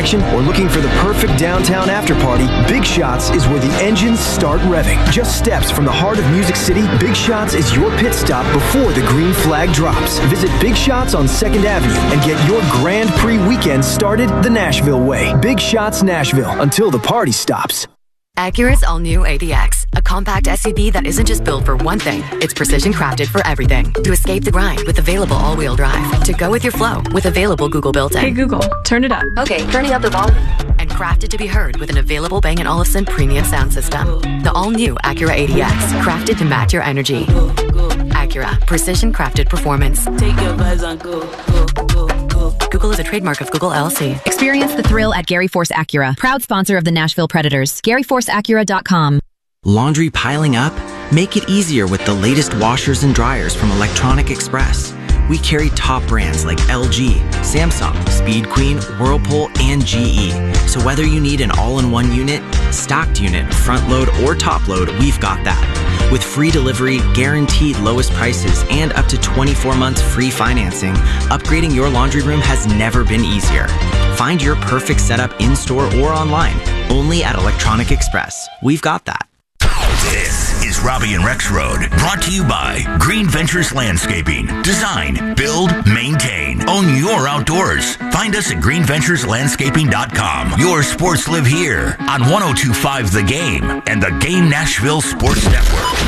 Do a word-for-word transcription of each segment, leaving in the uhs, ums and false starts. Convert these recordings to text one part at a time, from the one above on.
selection or looking for the perfect downtown after party, Big Shots is where the engines start revving. Just steps from the heart of Music City, Big Shots is your pit stop before the green flag drops. Visit Big Shots on second Avenue and get your Grand Prix weekend started the Nashville way. Big Shots Nashville, until the party stops. Acura's all-new A D X, a compact S U V that isn't just built for one thing, it's precision crafted for everything. To escape the grind with available all-wheel drive. To go with your flow with available Google built-in. Hey Google, turn it up. Okay, turning up the volume. And crafted to be heard with an available Bang and Olufsen premium sound system. The all-new Acura A D X, crafted to match your energy. Acura, precision crafted performance. Take your vibes and go, go, go, go. Google is a trademark of Google L L C. Experience the thrill at Gary Force Acura, proud sponsor of the Nashville Predators. Gary Force Acura dot com. Laundry piling up? Make it easier with the latest washers and dryers from Electronic Express. We carry top brands like L G, Samsung, Speed Queen, Whirlpool, and G E. So whether you need an all-in-one unit, stocked unit, front load, or top load, we've got that. With free delivery, guaranteed lowest prices, and up to twenty-four months free financing, upgrading your laundry room has never been easier. Find your perfect setup in-store or online, only at Electronic Express. We've got that. This is Robbie and Rex Road, brought to you by Green Ventures Landscaping. Design, build, maintain, own your outdoors. Find us at green ventures landscaping dot com. Your sports live here on one oh two point five The Game and the Game Nashville Sports Network.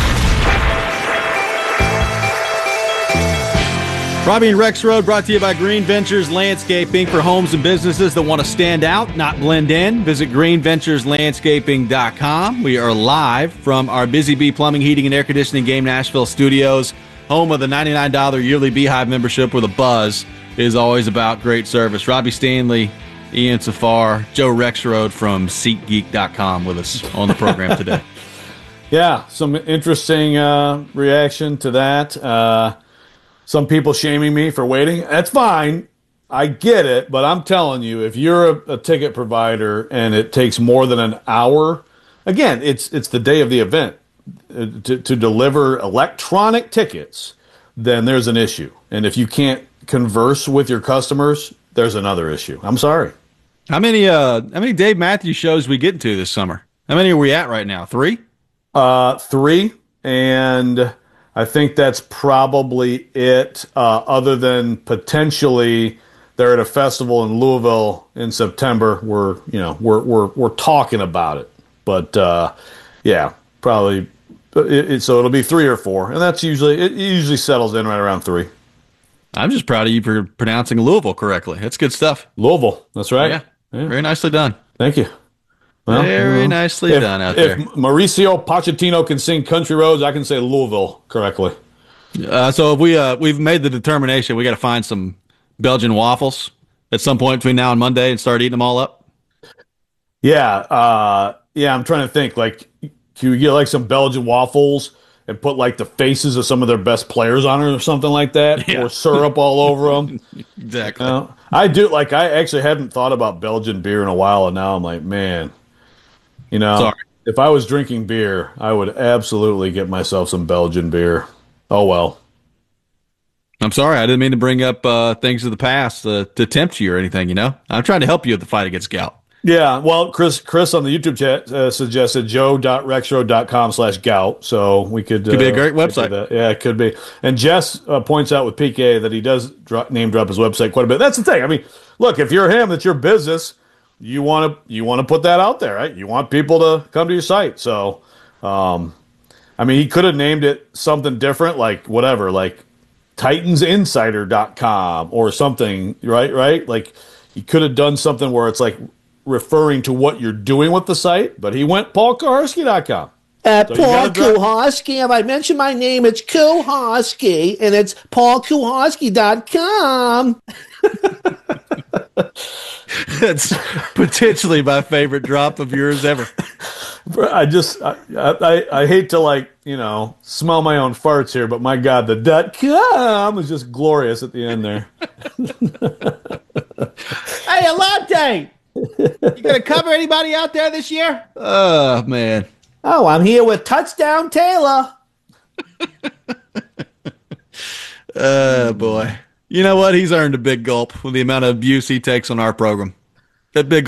Robbie and Rex Road brought to you by Green Ventures Landscaping for homes and businesses that want to stand out, not blend in. Visit green ventures landscaping dot com. We are live from our Busy Bee Plumbing, Heating, and Air Conditioning Game Nashville studios, home of the ninety-nine dollars yearly Beehive membership where the buzz is always about great service. Robbie Stanley, Ian Safar, Joe Rexrode from SeatGeek dot com with us on the program today. Yeah, some interesting uh, reaction to that. Uh, some people shaming me for waiting. That's fine. I get it, but I'm telling you, if you're a, a ticket provider and it takes more than an hour, again, it's it's the day of the event, uh, to, to deliver electronic tickets, then there's an issue. And if you can't converse with your customers, there's another issue. I'm sorry. How many uh how many Dave Matthews shows we getting to this summer? How many are we at right now? Three? Uh, three, and I think that's probably it, uh, other than potentially they're at a festival in Louisville in September. We're, you know, we're we're we're talking about it, but uh, yeah, probably. It, it, so it'll be three or four, and that's usually it. Usually settles in right around three. I'm just proud of you for pronouncing Louisville correctly. That's good stuff. Louisville, that's right. Yeah, yeah. Very nicely done. Thank you. Well, Very nicely if, done out if there. If Mauricio Pochettino can sing Country Roads, I can say Louisville correctly. Uh, so if we uh, we've made the determination we got to find some Belgian waffles at some point between now and Monday and start eating them all up. Yeah, uh, yeah. I'm trying to think. Like, can we get like some Belgian waffles and put like the faces of some of their best players on it or something like that, yeah. Or syrup all over them? Exactly. You know, I do. Like, I actually hadn't thought about Belgian beer in a while, and now I'm like, man. You know, Sorry. If I was drinking beer, I would absolutely get myself some Belgian beer. Oh, well. I'm sorry. I didn't mean to bring up uh, things of the past uh, to tempt you or anything, you know. I'm trying to help you with the fight against gout. Yeah, well, Chris Chris on the YouTube chat uh, suggested joe.rexroad.com slash gout, so we could... Could uh, be a great website. Yeah, it could be. And Jess uh, points out with P K that he does drop, name drop his website quite a bit. That's the thing. I mean, look, if you're him, it's your business. You want to you want to put that out there, right? You want people to come to your site. So, um, I mean, he could have named it something different, like whatever, like titans insider dot com or something, right? Right? Like he could have done something where it's like referring to what you're doing with the site, but he went paul kuharsky dot com. Uh, so Paul Kuharsky. If I mention my name, it's Kuharsky, and it's paul kuharsky dot com. That's potentially my favorite drop of yours ever. I just, I, I, I hate to like, you know, smell my own farts here, but my God, the dot com was just glorious at the end there. Hey, Alante, you gonna cover anybody out there this year? Oh man. Oh, I'm here with Touchdown Taylor. Oh boy. You know what? He's earned a big gulp with the amount of abuse he takes on our program. That big